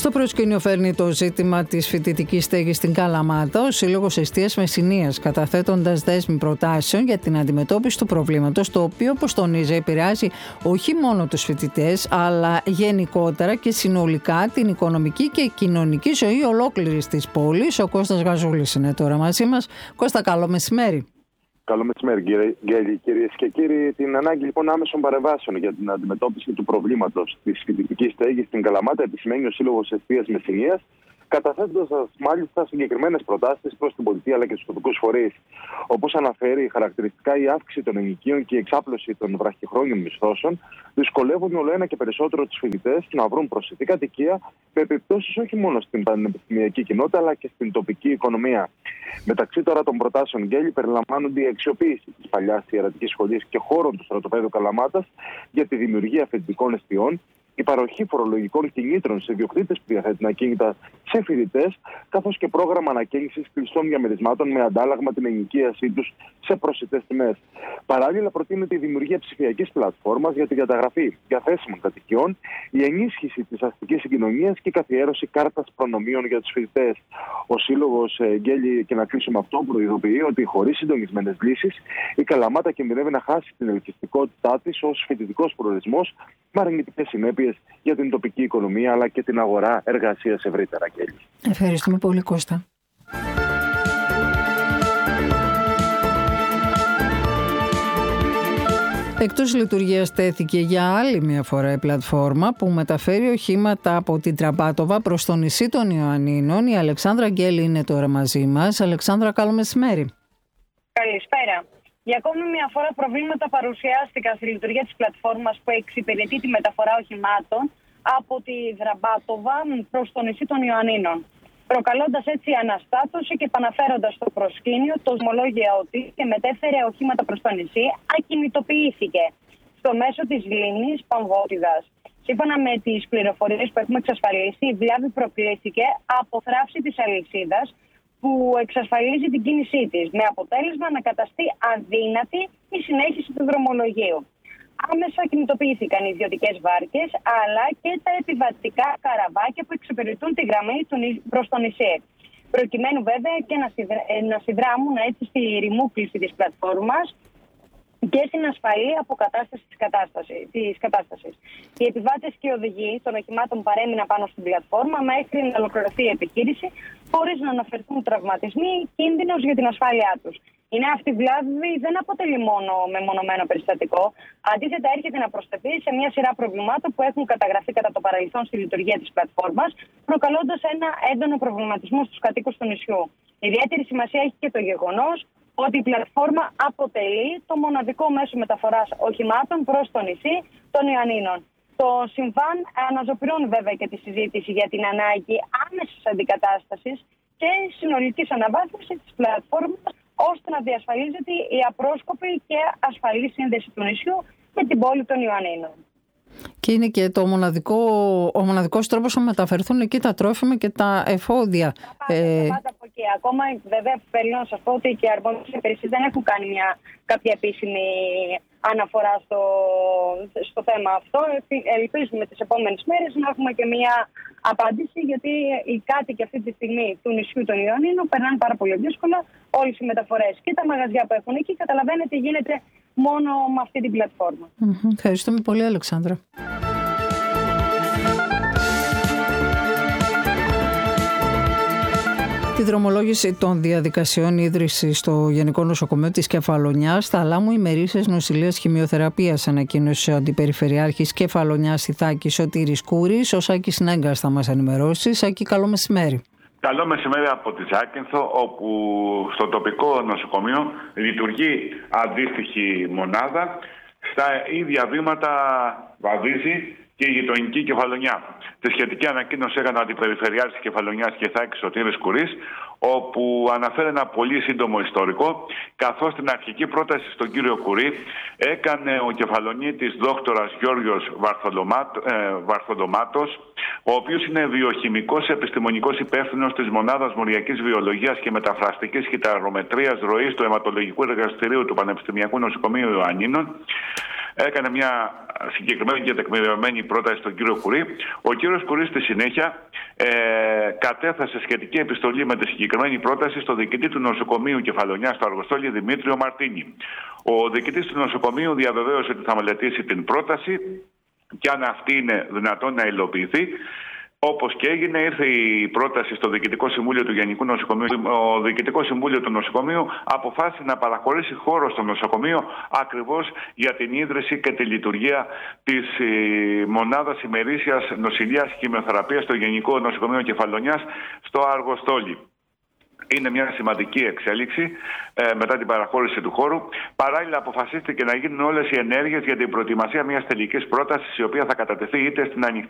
Στο προσκήνιο φέρνει το ζήτημα της φοιτητικής στέγης στην Καλαμάτα ο Σύλλογος Εστίας Μεσσηνίας, καταθέτοντας δέσμη προτάσεων για την αντιμετώπιση του προβλήματος, το οποίο, όπως τονίζει, επηρεάζει όχι μόνο τους φοιτητές, αλλά γενικότερα και συνολικά την οικονομική και κοινωνική ζωή ολόκληρης της πόλης. Ο Κώστας Γαζούλης είναι τώρα μαζί μας. Κώστα, καλό μεσημέρι. Καλό μεσημέρι, κυρίες και κύριοι. Την ανάγκη λοιπόν άμεσων παρεμβάσεων για την αντιμετώπιση του προβλήματος της φοιτητικής στέγης στην Καλαμάτα επισημαίνει ο Σύλλογος Εστίας Μεσσηνίας, καταθέτοντας μάλιστα συγκεκριμένες προτάσεις προς την πολιτεία αλλά και στους τοπικούς φορείς. Όπως αναφέρει, χαρακτηριστικά η αύξηση των ενοικίων και η εξάπλωση των βραχυχρόνιων μισθώσεων δυσκολεύουν όλο ένα και περισσότερο τους φοιτητές να βρουν προσιτή κατοικία, με επιπτώσεις όχι μόνο στην πανεπιστημιακή κοινότητα αλλά και στην τοπική οικονομία. Μεταξύ τώρα των προτάσεων Γκέλη περιλαμβάνονται η αξιοποίηση της παλιάς ιερατικής σχολής και χώρων του στρατοπέδου Καλαμάτας για τη δημιουργία φοιτητικών εστιών, η παροχή φορολογικών κινήτρων σε ιδιοκτήτες που διαθέτουν ακίνητα σε φοιτητές, καθώς και πρόγραμμα ανακαίνησης κλειστών διαμερισμάτων με αντάλλαγμα την ενοικίασή τους σε προσιτές τιμές. Παράλληλα, προτείνεται η δημιουργία ψηφιακής πλατφόρμας για τη διαταγραφή διαθέσιμων κατοικιών, η ενίσχυση της αστικής συγκοινωνίας και η καθιέρωση κάρτας προνομίων για τους φοιτητές. Ο Σύλλογος Γκέλη, και να κλείσουμε αυτό, προειδοποιεί ότι χωρίς συντονισμένες λύσεις η Καλαμάτα κινδυνεύει να χάσει την ελκυστικότητά της ως φοιτητικός προορισμός, με αρνητικές συνέπειες για την τοπική οικονομία αλλά και την αγορά εργασίας ευρύτερα. Ευχαριστούμε πολύ, Κώστα. Εκτός λειτουργίας τέθηκε για άλλη μια φορά η πλατφόρμα που μεταφέρει οχήματα από την Τραμπάτοβα προς το νησί των Ιωαννίνων. Η Αλεξάνδρα Γκέλη είναι τώρα μαζί μας. Αλεξάνδρα, καλό μεσημέρι. Καλησπέρα. Για ακόμη μια φορά προβλήματα παρουσιάστηκαν στη λειτουργία της πλατφόρμας που εξυπηρετεί τη μεταφορά οχημάτων από τη Τραμπάτοβα προς το νησί των Ιωαννίνων, προκαλώντας έτσι αναστάτωση και επαναφέροντας στο προσκήνιο το δρομολόγιο ότι και μετέφερε οχήματα προς το νησί ακινητοποιήθηκε στο μέσο της λίμνης Παμβότιδας. Σύμφωνα με τις πληροφορίες που έχουμε εξασφαλίσει, η βλάβη προκλήθηκε από θράψη της αλυσίδας που εξασφαλίζει την κίνησή της, με αποτέλεσμα να καταστεί αδύνατη η συνέχιση του δρομολογίου. Άμεσα κινητοποιήθηκαν οι ιδιωτικές βάρκες, αλλά και τα επιβατικά καραβάκια που εξυπηρετούν τη γραμμή προς το νησί. Προκειμένου βέβαια και να συνδράμουν έτσι στη ρημούκληση της πλατφόρμας και στην ασφαλή αποκατάσταση της κατάστασης. Οι επιβάτες και οι οδηγοί των οχημάτων παρέμειναν πάνω στην πλατφόρμα μέχρι να ολοκληρωθεί η επιχείρηση, χωρίς να αναφερθούν τραυματισμοί ή κίνδυνος για την ασφάλειά τους. Η νέα αυτή βλάβη δεν αποτελεί μόνο μεμονωμένο περιστατικό. Αντίθετα, έρχεται να προσθεθεί σε μια σειρά προβλημάτων που έχουν καταγραφεί κατά το παρελθόν στη λειτουργία της πλατφόρμας, προκαλώντας ένα έντονο προβληματισμό στους κατοίκους του νησιού. Ιδιαίτερη σημασία έχει και το γεγονός ότι η πλατφόρμα αποτελεί το μοναδικό μέσο μεταφοράς οχημάτων προς το νησί των Ιωαννίνων. Το συμβάν αναζωπυρώνει βέβαια και τη συζήτηση για την ανάγκη άμεσης αντικατάστασης και συνολικής αναβάθμισης της πλατφόρμας, ώστε να διασφαλίζεται η απρόσκοπη και ασφαλή σύνδεση του νησιού με την πόλη των Ιωαννίνων. Και είναι και ο μοναδικός τρόπος να μεταφερθούν εκεί τα τρόφιμα και τα εφόδια. Πάντα από εκεί. Ακόμα βέβαια θέλω να σας πω ότι και οι αρμόδιες υπηρεσίες δεν έχουν κάνει κάποια επίσημη αναφορά στο θέμα αυτό. Ελπίζουμε τις επόμενες μέρες να έχουμε και μια απάντηση, γιατί οι κάτοικοι αυτή τη στιγμή του νησιού των Ιωαννίνων περνάνε πάρα πολύ δύσκολα όλες οι μεταφορές και τα μαγαζιά που έχουν εκεί. Καταλαβαίνετε, γίνεται μόνο με αυτή την πλατφόρμα. Ευχαριστούμε πολύ, Αλεξάνδρα. Τη δρομολόγηση των διαδικασιών ίδρυσης στο Γενικό Νοσοκομείο της Κεφαλονιάς θα λάμουν ημερήσιες νοσηλείας χημειοθεραπείας, ανακοίνωσε ο Αντιπεριφερειάρχης Κεφαλονιάς Ιθάκη Σωτήρης Κούρης. Ο Σάκης Νέγκας θα μας ενημερώσει. Σάκη, καλό μεσημέρι. Καλό μεσημέρι από τη Ζάκυνθο, όπου στο τοπικό νοσοκομείο λειτουργεί αντίστοιχη μονάδα. Στα ίδια βήματα βαδίζει και η γειτονική Κεφαλονιά. Τη σχετική ανακοίνωση έκανε ο Αντιπεριφερειάρχης Κεφαλονιάς και Ιθάκης Σωτήρης Κουρής, όπου αναφέρει ένα πολύ σύντομο ιστορικό, καθώς στην αρχική πρόταση στον κύριο Κουρή έκανε ο κεφαλονίτης δόκτορας Γιώργος Βαρθοδομάτος, ο οποίος είναι βιοχημικός επιστημονικός υπεύθυνος της Μονάδας Μοριακής Βιολογίας και Μεταφραστικής Κυταρομετρίας Ροής του Αιματολογικού Εργαστηρίου του Πανεπιστημιακού Νοσοκομείου Ιωαννίνων. Έκανε μια συγκεκριμένη και τεκμηριωμένη πρόταση στον κύριο Κουρή. Ο κύριος Κουρής στη συνέχεια κατέθεσε σχετική επιστολή με τη συγκεκριμένη πρόταση στο διοικητή του νοσοκομείου Κεφαλονιάς στο Αργοστόλι, Δημήτριο Μαρτίνη. Ο διοικητής του νοσοκομείου διαβεβαίωσε ότι θα μελετήσει την πρόταση και αν αυτή είναι δυνατόν να υλοποιηθεί. Όπως και έγινε, ήρθε η πρόταση στο Διοικητικό Συμβούλιο του Γενικού Νοσοκομείου. Το Διοικητικό Συμβούλιο του Νοσοκομείου αποφάσισε να παραχωρήσει χώρο στο νοσοκομείο ακριβώς για την ίδρυση και τη λειτουργία της μονάδας ημερήσιας νοσηλείας χημειοθεραπείας στο Γενικό Νοσοκομείο Κεφαλονιάς στο Αργοστόλι. Είναι μια σημαντική εξέλιξη μετά την παραχώρηση του χώρου. Παράλληλα, αποφασίστηκε να γίνουν όλες οι ενέργειες για την προετοιμασία μιας τελικής πρότασης, η οποία θα κατατεθεί είτε στην ανοιχτή